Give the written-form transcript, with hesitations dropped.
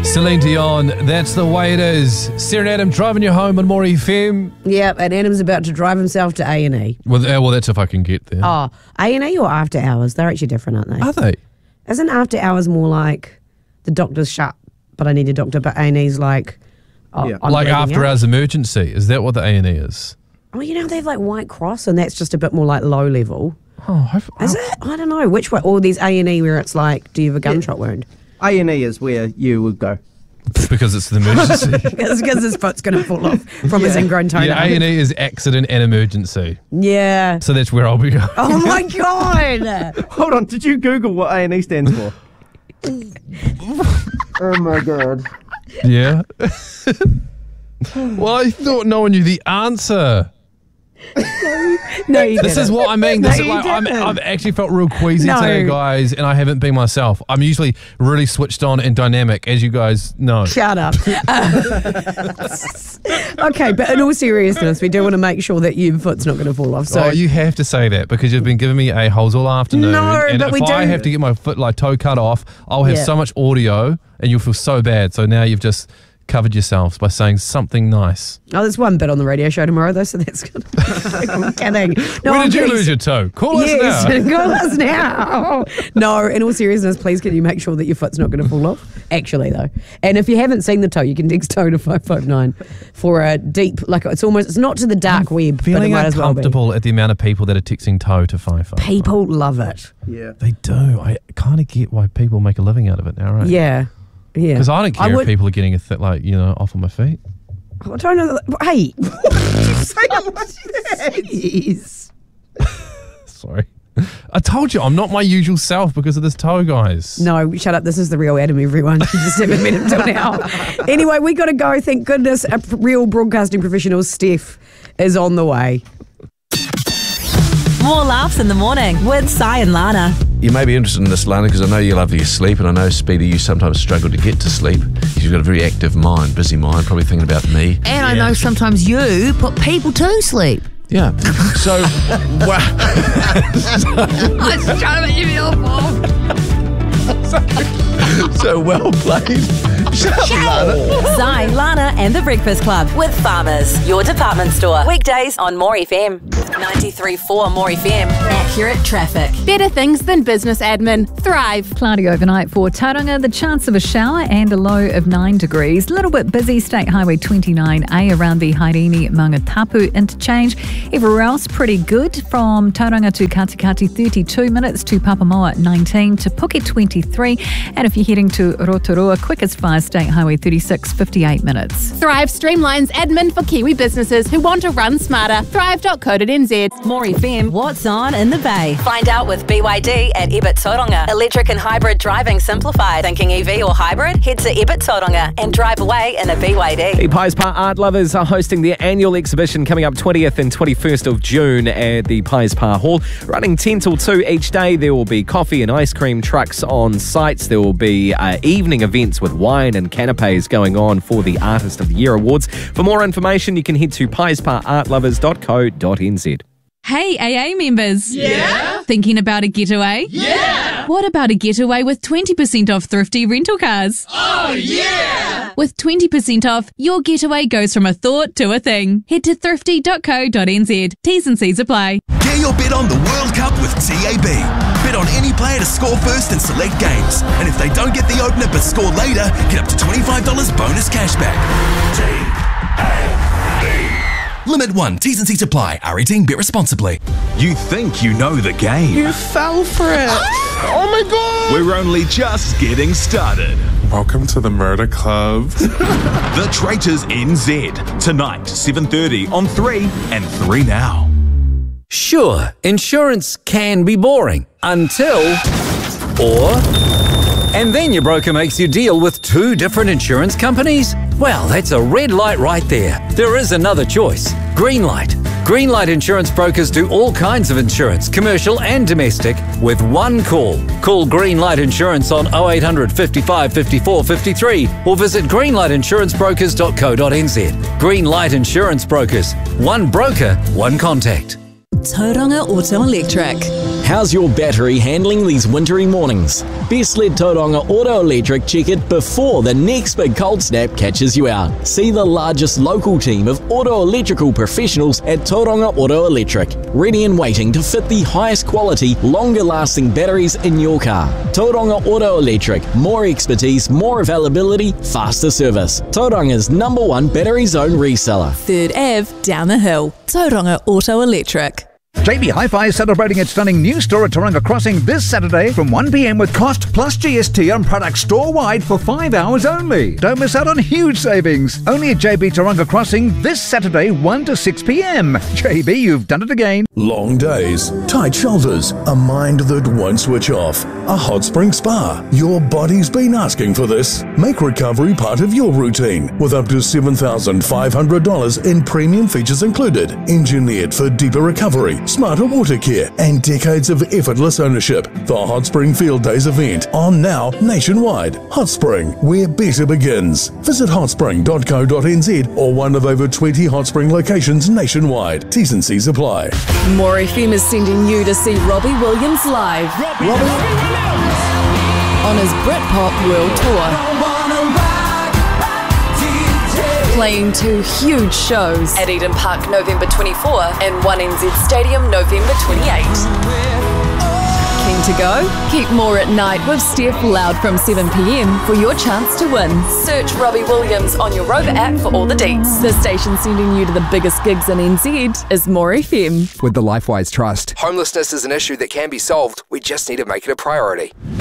Celine Dion, that's the way it is. Sarah and Adam driving you home on More FM. Yep, and Adam's about to drive himself to A&E. Well, that's if I can get there. Oh, A&E or after hours? They're actually different, aren't they? Are they? Isn't after hours more like the doctor's shut, but I need a doctor, but A&E's like... I'm like bleeding after out. hours emergency. Is that what the A&E is? Oh, you know, they have like White Cross, and that's just a bit more like low level. Oh, Is it? I don't know. Which way? Or these A&E where it's like, do you have a gunshot wound? A&E is where you would go. Because it's the emergency. It's because his foot's going to fall off from his ingrown toenail. Yeah, A&E is accident and emergency. Yeah. So that's where I'll be going. Oh my God. Hold on, did you Google what A&E stands for? Oh my God. Yeah. Well, I thought no one knew the answer. No, you This didn't. is what I mean. No, This is you like didn't. I've actually felt real queasy No. today, guys, and I haven't been myself. I'm usually really switched on and dynamic, as you guys know. Shut up. Okay, but in all seriousness, we do want to make sure that your foot's not going to fall off. So Oh, you have to say that because you've been giving me a-holes all afternoon. No, and but if we I do- have to get my foot like toe cut off, I'll have Yeah. so much audio and you'll feel so bad. So now you've just covered yourselves by saying something nice. Oh, there's one bit on the radio show tomorrow, though, so that's good. I'm kidding. No, Where I'm did you kidding. lose your toe? Call us Yes, now. call us now. No, in all seriousness, please can you make sure that your foot's not going to fall off? Actually, though. And if you haven't seen the toe, you can text toe to 559 for a deep, like it's not to the dark web, but it Feeling might as well be. uncomfortable at the amount of people that are texting toe to 559. People love it. Yeah. They do. I kind of get why people make a living out of it now, right? Yeah. Yeah. Because I don't care if people are getting a off on my feet. I don't know. Hey. Jeez. Sorry. I told you I'm not my usual self because of this toe, guys. No, shut up. This is the real Adam, everyone. You just haven't met him till now. Anyway, we got to go. Thank goodness a real broadcasting professional, Steph, is on the way. More laughs in the morning with Si and Lana. You may be interested in this, Lana, because I know you love your sleep, and I know, Speedy, you sometimes struggle to get to sleep. You've got a very active mind, busy mind, probably thinking about me. And I know sometimes you put people to sleep. Yeah. So, wow. I was trying to make you feel So well played. Shut up, Lana. Si, Lana and the Breakfast Club with Farmers, your department store. Weekdays on More FM. 93.4 More FM. Accurate traffic. Better things than business admin. Thrive. Cloudy overnight for Tauranga, the chance of a shower and a low of 9 degrees. A little bit busy, State Highway 29A around the Hairene Mangatapu interchange. Everywhere else pretty good. From Tauranga to Katikati, 32 minutes, to Papamoa 19, to Phuket 23. And if you're heading to Rotorua, quick as far, State Highway 36, 58 minutes. Thrive streamlines admin for Kiwi businesses who want to run smarter. Thrive.co.nz. More FM, what's on in the Bay? Find out with BYD at Ebert Tauranga. Electric and hybrid driving simplified. Thinking EV or hybrid? Head to Ebert Tauranga and drive away in a BYD. The Pies Par Art Lovers are hosting their annual exhibition coming up 20th and 21st of June at the Pies Par Hall. Running 10 till 2 each day. There will be coffee and ice cream trucks on sites. There will be evening events with wine and canapes going on for the Artist of the Year Awards. For more information, you can head to piesparartlovers.co.nz. Hey, AA members. Yeah? Thinking about a getaway? Yeah! What about a getaway with 20% off thrifty rental cars? Oh, yeah! With 20% off, your getaway goes from a thought to a thing. Head to thrifty.co.nz. T's and C's apply. Get your bet on the World Cup with TAB. Bet on any player to score first in select games. And if they don't get the opener but score later, get up to $25 bonus cashback. TAB. Limit 1. T's and C's apply. R18. Bet responsibly. You think you know the game. You fell for it. Oh my God. We're only just getting started. Welcome to the Murder Club. The Traitors NZ. Tonight, 7:30 on 3 and 3 Now. Sure, insurance can be boring and then your broker makes you deal with 2 different insurance companies? Well, that's a red light right there. There is another choice. Greenlight. Greenlight Insurance Brokers do all kinds of insurance, commercial and domestic, with one call. Call Greenlight Insurance on 0800 55 54 53 or visit greenlightinsurancebrokers.co.nz. Greenlight Insurance Brokers. One broker, one contact. Tauranga Auto Electric. How's your battery handling these wintry mornings? Best let Tauranga Auto Electric check it before the next big cold snap catches you out. See the largest local team of auto electrical professionals at Tauranga Auto Electric, ready and waiting to fit the highest quality, longer lasting batteries in your car. Tauranga Auto Electric, more expertise, more availability, faster service. Tauranga's #1 battery zone reseller. 3rd Ave, down the hill. Tauranga Auto Electric. JB Hi-Fi is celebrating its stunning new store at Tauranga Crossing this Saturday from 1 p.m. with cost plus GST on products store-wide for 5 hours only. Don't miss out on huge savings. Only at JB Tauranga Crossing this Saturday 1 to 6 p.m. JB, you've done it again. Long days, tight shoulders, a mind that won't switch off. A hot spring spa. Your body's been asking for this. Make recovery part of your routine with up to $7,500 in premium features included. Engineered for deeper recovery, smarter water care, and decades of effortless ownership. The Hot Spring Field Days event on now nationwide. Hot Spring, where better begins. Visit hotspring.co.nz or one of over 20 Hot Spring locations nationwide. T's and C's apply. More FM is sending you to see Robbie Williams live. On his Britpop World Tour. Playing 2 huge shows at Eden Park November 24 and 1NZ Stadium November 28. Keen to go? Keep more at night with Steph Loud from 7 p.m. for your chance to win. Search Robbie Williams on your Rover app for all the deets. The station sending you to the biggest gigs in NZ is More FM. With the LifeWise Trust. Homelessness is an issue that can be solved. We just need to make it a priority.